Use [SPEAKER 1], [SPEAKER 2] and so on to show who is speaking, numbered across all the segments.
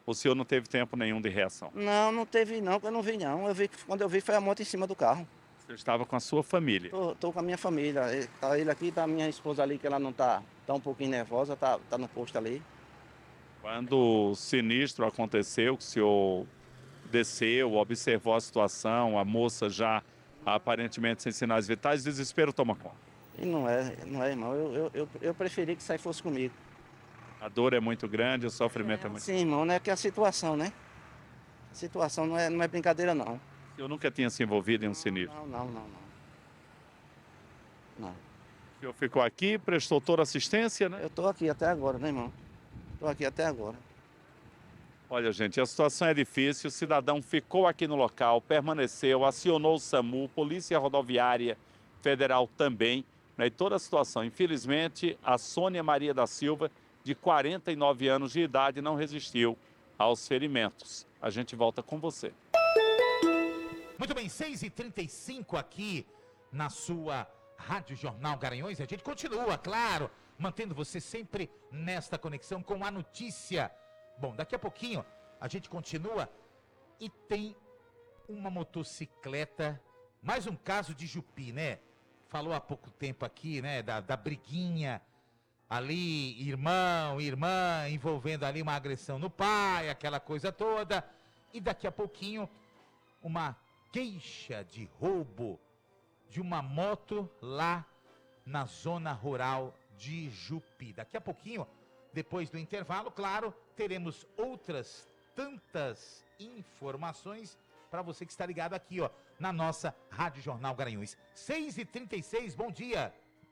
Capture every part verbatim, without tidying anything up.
[SPEAKER 1] O senhor não teve tempo nenhum de reação?
[SPEAKER 2] Não, não teve não, que eu não vi não. Eu vi, quando eu vi foi a moto em cima do carro.
[SPEAKER 1] Você estava com a sua família?
[SPEAKER 2] Tô, tô com a minha família. Ele, tá ele aqui, tá a minha esposa ali, que ela não tá, tá um pouquinho nervosa, tá, tá no posto ali.
[SPEAKER 1] Quando o sinistro aconteceu, que o senhor desceu, observou a situação, a moça já aparentemente sem sinais vitais, desespero toma conta.
[SPEAKER 2] E não é, não é, irmão. Eu, eu, eu, eu preferi que isso aí fosse comigo.
[SPEAKER 1] A dor é muito grande, o sofrimento é, é muito
[SPEAKER 2] grande. Sim, irmão, não é que a situação, né? A situação não é, não é brincadeira, não.
[SPEAKER 1] O senhor nunca tinha se envolvido em um sinistro?
[SPEAKER 2] Não, não, não, não. Não.
[SPEAKER 1] O senhor ficou aqui, prestou toda a assistência, né?
[SPEAKER 2] Eu tô aqui até agora, né, irmão? Tô aqui até agora.
[SPEAKER 1] Olha, gente, a situação é difícil. O cidadão ficou aqui no local, permaneceu, acionou o SAMU, Polícia Rodoviária Federal também, né? E toda a situação. Infelizmente, a Sônia Maria da Silva, de quarenta e nove anos de idade, não resistiu aos ferimentos. A gente volta com você.
[SPEAKER 3] Muito bem, seis e trinta e cinco aqui na sua Rádio Jornal Garanhuns. A gente continua, claro, mantendo você sempre nesta conexão com a notícia. Bom, daqui a pouquinho a gente continua e tem uma motocicleta, mais um caso de Jupi, né? Falou há pouco tempo aqui, né, da, da briguinha ali, irmão, irmã, envolvendo ali uma agressão no pai, aquela coisa toda. E daqui a pouquinho, uma queixa de roubo de uma moto lá na zona rural de Jupi. Daqui a pouquinho, depois do intervalo, claro, teremos outras tantas informações para você que está ligado aqui, ó, na nossa Rádio Jornal Garanhuns. seis e trinta e seis, bom dia.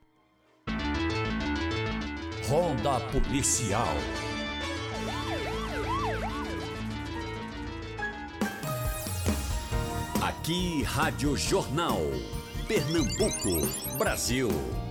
[SPEAKER 4] Ronda Policial. Aqui, Rádio Jornal. Pernambuco, Brasil.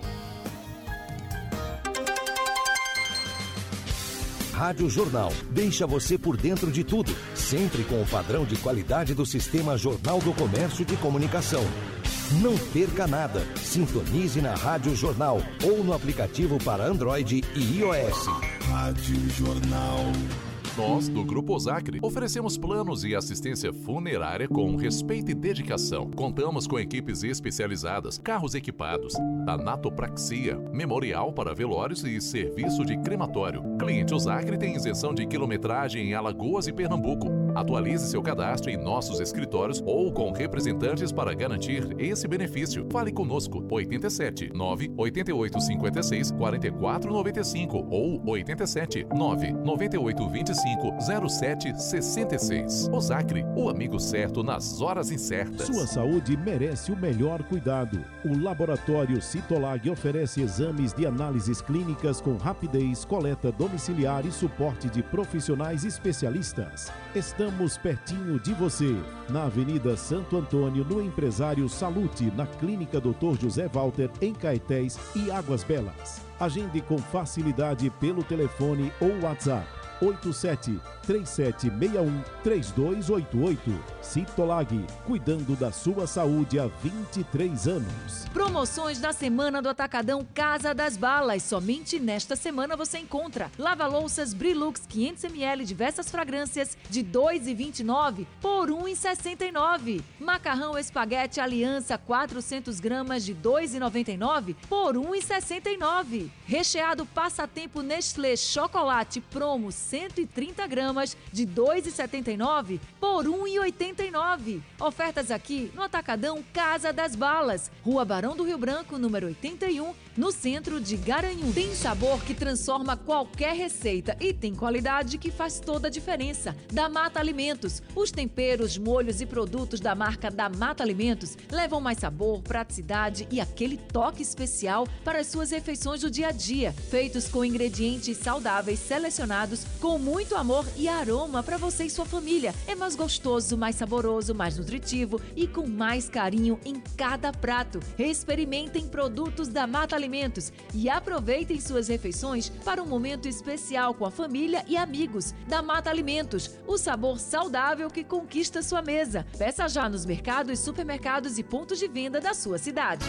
[SPEAKER 5] Rádio Jornal deixa você por dentro de tudo, sempre com o padrão de qualidade do Sistema Jornal do Comércio de Comunicação. Não perca nada. Sintonize na Rádio Jornal ou no aplicativo para Android e iOS.
[SPEAKER 6] Rádio Jornal.
[SPEAKER 7] Nós, do Grupo Osacre, oferecemos planos e assistência funerária com respeito e dedicação. Contamos com equipes especializadas, carros equipados, tanatopraxia, memorial para velórios e serviço de crematório. Cliente Osacre tem isenção de quilometragem em Alagoas e Pernambuco. Atualize seu cadastro em nossos escritórios ou com representantes para garantir esse benefício. Fale conosco, oito sete nove oito oito cinco seis quatro quatro nove cinco ou oito sete nove nove oito dois cinco zero sete seis seis. Osacre, o amigo certo nas horas incertas.
[SPEAKER 8] Sua saúde merece o melhor cuidado. O Laboratório Citolag oferece exames de análises clínicas com rapidez, coleta domiciliar e suporte de profissionais especialistas. Estamos pertinho de você, na Avenida Santo Antônio, no Empresário Salute, na Clínica doutor José Walter, em Caetés e Águas Belas. Agende com facilidade pelo telefone ou WhatsApp oito sete três sete seis um três dois oito oito. Citolag, cuidando da sua saúde há vinte e três anos.
[SPEAKER 9] Promoções da semana do Atacadão Casa das Balas. Somente nesta semana você encontra lava-louças Brilux quinhentos mililitros, diversas fragrâncias de dois reais e vinte e nove centavos por um real e sessenta e nove centavos. Macarrão espaguete Aliança quatrocentas gramas de dois reais e noventa e nove centavos por um real e sessenta e nove centavos. Recheado Passatempo Nestlé Chocolate Promo cento e trinta gramas de dois reais e setenta e nove centavos por um real e oitenta e nove centavos. Ofertas aqui no Atacadão Casa das Balas, Rua Barão do Rio Branco, número oitenta e um, no centro de Garanhuns. Tem sabor que transforma qualquer receita e tem qualidade que faz toda a diferença. Da Mata Alimentos, os temperos, molhos e produtos da marca da Mata Alimentos levam mais sabor, praticidade e aquele toque especial para as suas refeições do dia a dia, feitos com ingredientes saudáveis selecionados com muito amor e aroma para você e sua família. É mais gostoso, mais saboroso, mais nutritivo e com mais carinho em cada prato. Experimentem produtos da Mata Alimentos e aproveitem suas refeições para um momento especial com a família e amigos. Da Mata Alimentos, o sabor saudável que conquista sua mesa. Peça já nos mercados, supermercados e pontos de venda da sua cidade.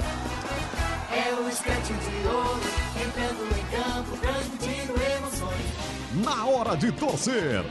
[SPEAKER 10] É o esquete de ouro, entrando em campo, transmitindo emoções.
[SPEAKER 11] Na hora de torcer,